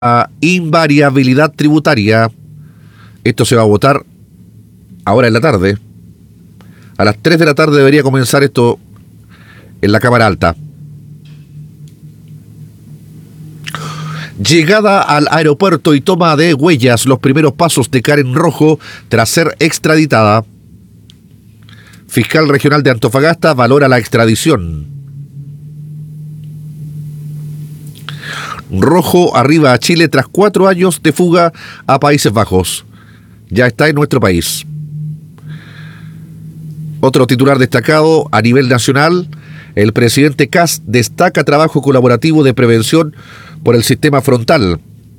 invariabilidad tributaria. Esto se va a votar ahora en la tarde. A las 3 de la tarde debería comenzar esto en la Cámara Alta. Llegada al aeropuerto y toma de huellas, los primeros pasos de Karen Rojo tras ser extraditada. Fiscal Regional de Antofagasta valora la extradición. Rojo arriba a Chile tras 4 años de fuga a Países Bajos. Ya está en nuestro país. Otro titular destacado a nivel nacional: el presidente Kast destaca trabajo colaborativo de prevención por el sistema frontal.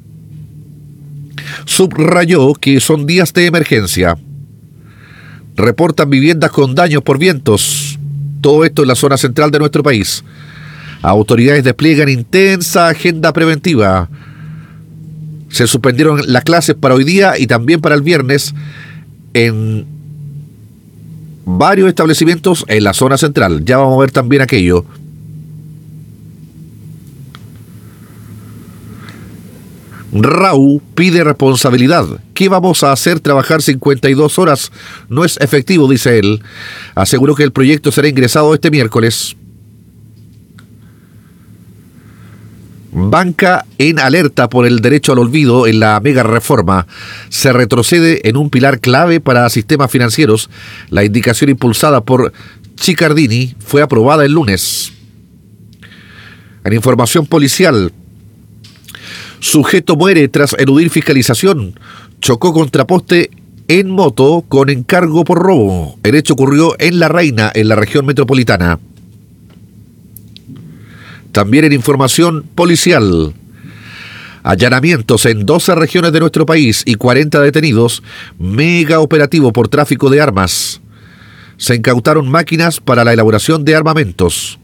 Subrayó que son días de emergencia. Reportan viviendas con daños por vientos. Todo esto en la zona central de nuestro país. Autoridades despliegan intensa agenda preventiva. Se suspendieron las clases para hoy día y también para el viernes en varios establecimientos en la zona central. Ya vamos a ver también aquello. Rau pide responsabilidad. ¿Qué vamos a hacer? Trabajar 52 horas no es efectivo, dice él. Aseguró que el proyecto será ingresado este miércoles. Banca en alerta por el derecho al olvido en la mega reforma. Se retrocede en un pilar clave para sistemas financieros. La indicación impulsada por Chicardini fue aprobada el lunes. En información policial: sujeto muere tras eludir fiscalización. Chocó contra poste en moto con encargo por robo. El hecho ocurrió en La Reina, en la región metropolitana. También en información policial: allanamientos en 12 regiones de nuestro país y 40 detenidos. Mega operativo por tráfico de armas. Se incautaron máquinas para la elaboración de armamentos.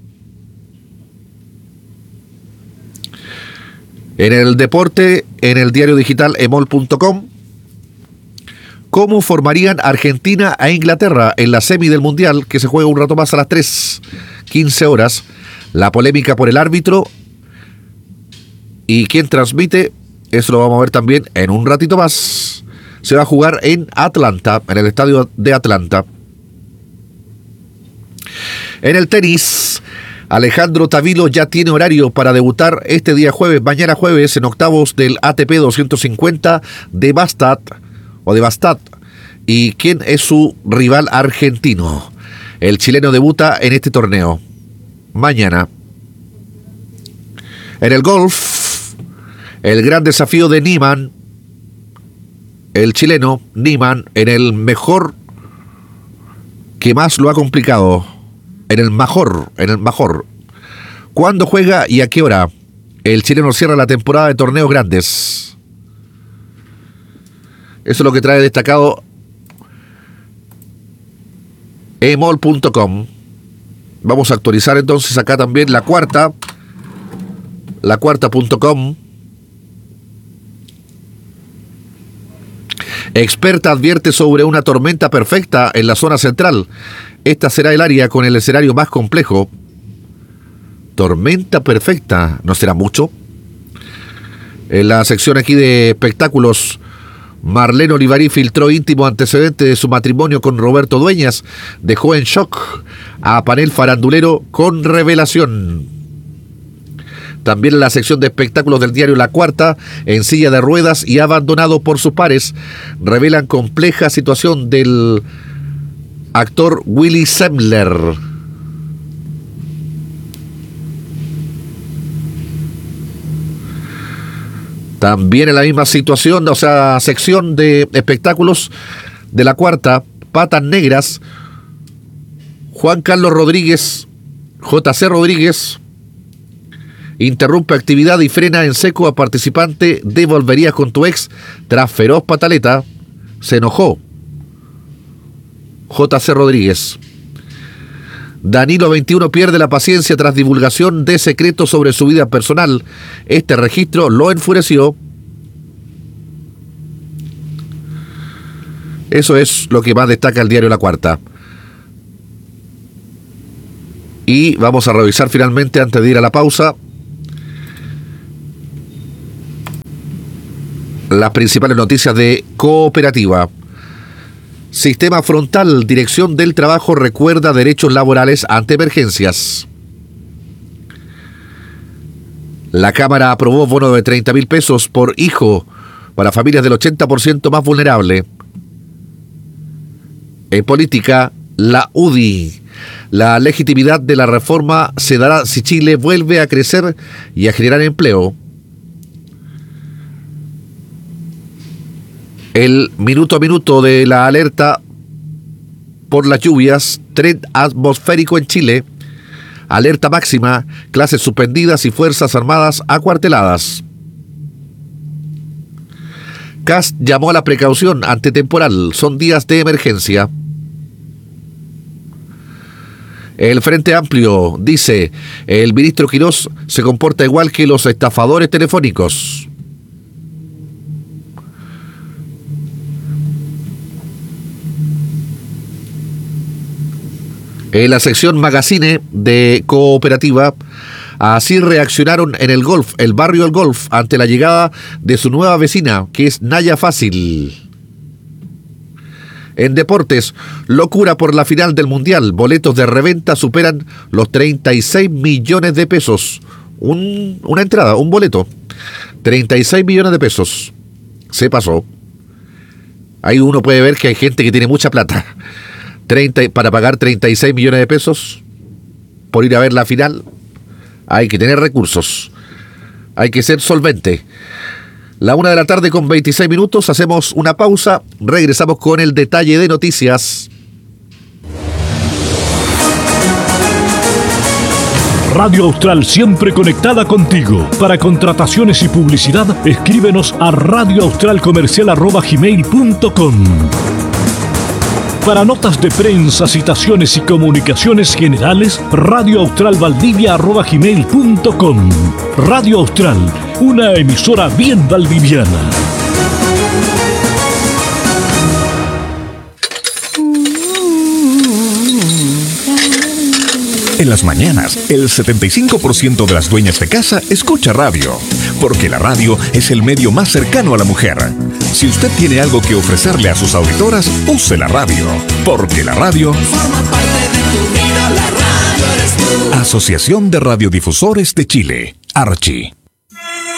En el deporte, en el diario digital emol.com, ¿cómo formarían Argentina e Inglaterra en la semi del Mundial, que se juega un rato más a las 3:15 horas? La polémica por el árbitro y quién transmite, eso lo vamos a ver también en un ratito más. Se va a jugar en Atlanta, en el estadio de Atlanta. En el tenis, Alejandro Tavilo ya tiene horario para debutar este día jueves, mañana jueves, en octavos del ATP 250 de Bastad. ¿Y quién es su rival argentino? El chileno debuta en este torneo mañana. En el golf, el gran desafío de Niemann, el chileno Niemann, en el mejor que más lo ha complicado, en el mejor. ¿Cuándo juega y a qué hora? El chileno cierra la temporada de torneos grandes. Eso es lo que trae destacado emol.com. Vamos a actualizar entonces acá también la cuarta.com. Experta advierte sobre una tormenta perfecta en la zona central. Esta será el área con el escenario más complejo. Tormenta perfecta, ¿no será mucho? En la sección aquí de espectáculos, Marlene Olivarí filtró íntimo antecedente de su matrimonio con Roberto Dueñas. Dejó en shock a panel farandulero con revelación. También en la sección de espectáculos del diario La Cuarta, en silla de ruedas y abandonado por sus pares, revelan compleja situación del actor Willy Semmler. También en la misma situación, o sea, sección de espectáculos de La Cuarta, Patas Negras, Juan Carlos Rodríguez, JC Rodríguez, interrumpe actividad y frena en seco a participante de Volverías con tu ex tras feroz pataleta. Se enojó JC Rodríguez. Danilo 21 pierde la paciencia tras divulgación de secretos sobre su vida personal. Este registro lo enfureció. Eso es lo que más destaca el diario La Cuarta. Y vamos a revisar finalmente, antes de ir a la pausa, Las principales noticias de Cooperativa. Sistema Frontal, Dirección del Trabajo recuerda derechos laborales ante emergencias. La Cámara aprobó bono de 30.000 pesos por hijo para familias del 80% más vulnerable. En política, la UDI. La legitimidad de la reforma se dará si Chile vuelve a crecer y a generar empleo. El minuto a minuto de la alerta por las lluvias, tren atmosférico en Chile, alerta máxima, clases suspendidas y Fuerzas Armadas acuarteladas. Kast llamó a la precaución ante temporal, son días de emergencia. El Frente Amplio dice, el ministro Quirós se comporta igual que los estafadores telefónicos. En la sección Magazine de Cooperativa, así reaccionaron en el Golf, el barrio El Golf, ante la llegada de su nueva vecina, que es Naya Fácil. En deportes, locura por la final del Mundial. Boletos de reventa superan los 36 millones de pesos. Una entrada, un boleto. 36 millones de pesos. Se pasó. Ahí uno puede ver que hay gente que tiene mucha plata. Para pagar 36 millones de pesos por ir a ver la final, hay que tener recursos. Hay que ser solvente. 1:00 con 26 minutos, hacemos una pausa, regresamos con el detalle de noticias. Radio Austral, siempre conectada contigo. Para contrataciones y publicidad, escríbenos a radioaustralcomercial@gmail.com. Para notas de prensa, citaciones y comunicaciones generales, radioaustralvaldivia@gmail.com. Radio Austral, una emisora bien valdiviana. En las mañanas, el 75% de las dueñas de casa escucha radio, porque la radio es el medio más cercano a la mujer. Si usted tiene algo que ofrecerle a sus auditoras, use la radio, porque la radio forma parte de tu vida, la radio eres tú. Asociación de Radiodifusores de Chile, Archi.